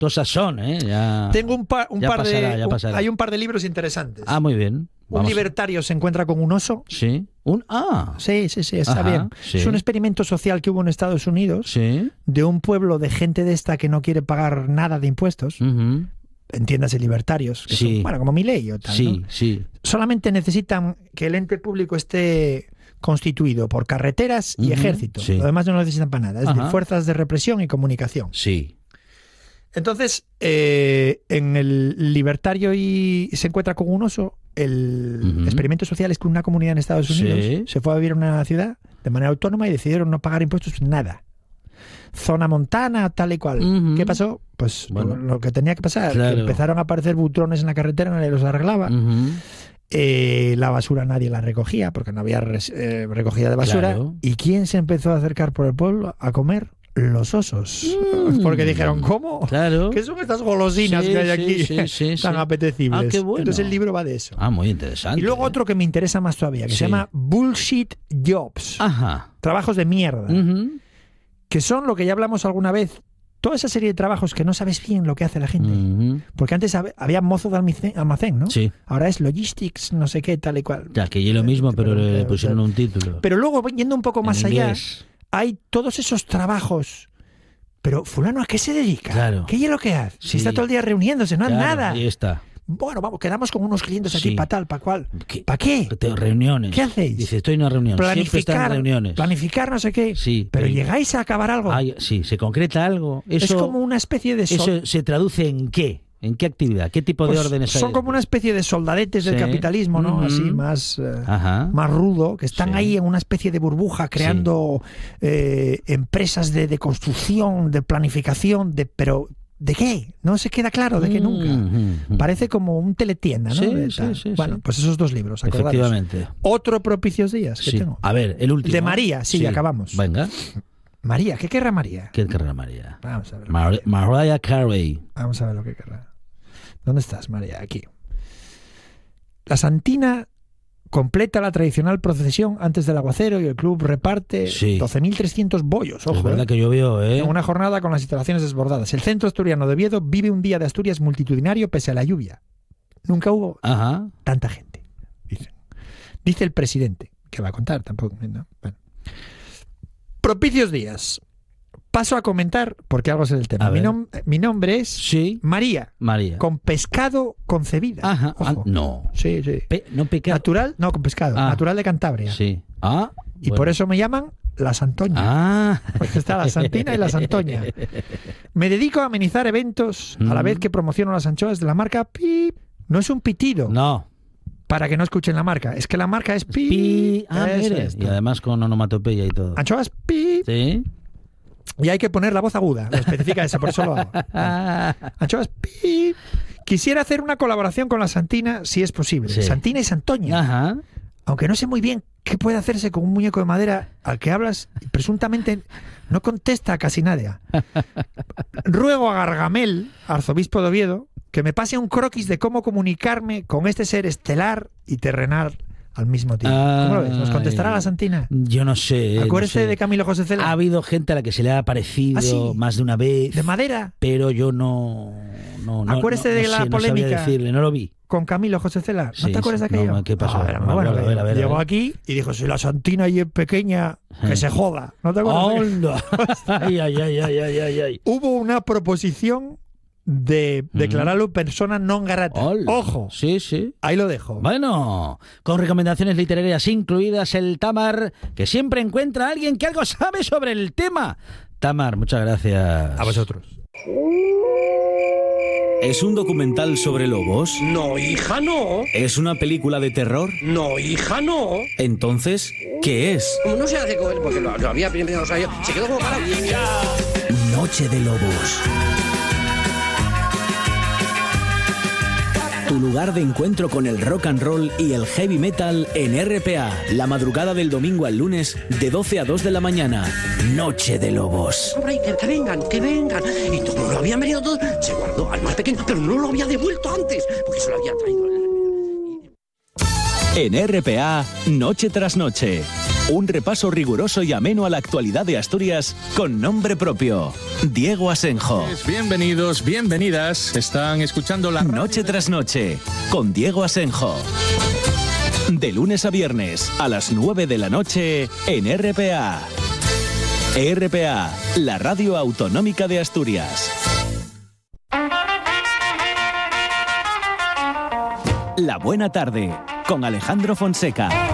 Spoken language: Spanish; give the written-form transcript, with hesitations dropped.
Cosas son, ¿eh? Ya, Tengo hay un par de libros interesantes. Ah, muy bien. Un libertario se encuentra con un oso. Sí. Sí, está bien. Sí. Es un experimento social que hubo en Estados Unidos, de un pueblo de gente de esta que no quiere pagar nada de impuestos. Entiéndase, libertarios, que son, bueno, como Milei o tal, ¿no? Solamente necesitan que el ente público esté constituido por carreteras y ejército. Lo demás no lo necesitan para nada. Es decir, fuerzas de represión y comunicación. Sí. Entonces, en el libertario se encuentra con un oso. El experimento social es que una comunidad en Estados Unidos se fue a vivir en una ciudad de manera autónoma y decidieron no pagar impuestos, nada. Zona montana, tal y cual. ¿Qué pasó? Pues lo que tenía que pasar, que empezaron a aparecer butrones en la carretera, nadie los arreglaba. La basura nadie la recogía porque no había recogida de basura. ¿Y quién se empezó a acercar por el pueblo a comer? Los osos. Porque dijeron, ¿cómo? Claro. ¿Qué son estas golosinas que hay aquí tan apetecibles? Qué bueno. Entonces el libro va de eso. Muy interesante. Y luego otro que me interesa más todavía, que se llama Bullshit Jobs. Trabajos de mierda. Que son lo que ya hablamos alguna vez. Toda esa serie de trabajos que no sabes bien lo que hace la gente. Porque antes había mozo de almacén, ¿no? Sí. Ahora es logistics, no sé qué, tal y cual. Ya, que yo lo mismo, pero le pusieron un título. Pero luego, yendo un poco más allá, hay todos esos trabajos. Pero fulano, ¿a qué se dedica? Claro. ¿Qué es lo que hace? Si está todo el día reuniéndose, no hace nada. Ahí está. Bueno, vamos, quedamos con unos clientes aquí, para tal, para cual. ¿Para qué? Reuniones. ¿Qué hacéis? Dice, estoy en una reunión. Siempre está en reuniones. Planificar no sé qué. Sí. Pero llegáis a acabar algo. Sí, se concreta algo. Eso, es como una especie de... ¿Eso se traduce en qué? ¿En qué actividad? ¿Qué tipo de órdenes hay? Son como una especie de soldadetes del capitalismo, ¿no? Así más rudo, que están ahí en una especie de burbuja creando empresas de construcción, de planificación, pero ¿de qué? No se queda claro de qué nunca. Parece como un teletienda, ¿no? Sí. Bueno, pues esos dos libros, acordaros. Efectivamente. Otro Propicios Días que tengo. A ver, el último. De María, acabamos. Venga. María, ¿qué querrá María? ¿Qué querrá María? Vamos a ver. Mariah Carey. Vamos a ver lo que querrá. ¿Dónde estás, María? Aquí. La Santina completa la tradicional procesión antes del aguacero y el club reparte 12.300 bollos. Ojo, es verdad que llovió, en una jornada con las instalaciones desbordadas. El centro asturiano de Oviedo vive un día de Asturias multitudinario pese a la lluvia. Nunca hubo tanta gente, dicen. Dice el presidente, que va a contar tampoco. ¿No? Bueno. Propicios días. Paso a comentar, porque algo es el tema. Mi nombre es María. Con pescado concebida. Ojo. No. Sí. No pecado. Natural, no, con pescado. Natural de Cantabria. Sí. Y por eso me llaman la Santoña. Porque está la Santina y la Santoña. Me dedico a amenizar eventos a la vez que promociono las anchoas de la marca Pip. No es un pitido. No. Para que no escuchen la marca. Es que la marca es Pip. Y además con onomatopeya y todo. Anchoas Pip. Sí. Y hay que poner la voz aguda, lo especifica eso, por eso lo hago. Anchoas, pi. Quisiera hacer una colaboración con la Santina, si es posible. Santina y Santoña. Aunque no sé muy bien qué puede hacerse con un muñeco de madera al que hablas y presuntamente no contesta a casi nadie. Ruego a Gargamel, arzobispo de Oviedo, que me pase un croquis de cómo comunicarme con este ser estelar y terrenal al mismo tiempo. ¿Cómo lo ves? ¿Nos contestará la Santina? Yo no sé. Acuérdese de Camilo José Cela. Ha habido gente a la que se le ha aparecido más de una vez. ¿De madera? Pero yo no. Acuérdese de la polémica. No sabía decirle, no lo vi. Con Camilo José Cela. ¿No te acuerdas de aquello? No, ¿qué pasó? A ver. Llegó aquí y dijo: si la Santina ahí es pequeña, que se joda. ¿No te acuerdas? Ay. Hubo una proposición de declararlo persona non grata. Ojo. Sí. Ahí lo dejo. Bueno, con recomendaciones literarias incluidas el Tamar, que siempre encuentra a alguien que algo sabe sobre el tema. Tamar, muchas gracias. A vosotros. ¿Es un documental sobre lobos? No, hija, no. ¿Es una película de terror? No, hija, no. Entonces, ¿qué es? Como no se hace con él, porque lo había primero, o sea, se quedó como para... Noche de Lobos. Tu lugar de encuentro con el rock and roll y el heavy metal en RPA. La madrugada del domingo al lunes de 12 a 2 de la mañana. Noche de Lobos. Hombre, que vengan. Y como lo habían venido todos, se guardó al más pequeño, pero no lo había devuelto antes, porque se lo había traído. En RPA, Noche tras Noche. Un repaso riguroso y ameno a la actualidad de Asturias con nombre propio. Diego Asenjo. Bienvenidos, bienvenidas. Están escuchando la Noche tras noche con Diego Asenjo. De lunes a viernes a las 9 de la noche en RPA. RPA, la radio autonómica de Asturias. La buena tarde con Alejandro Fonseca.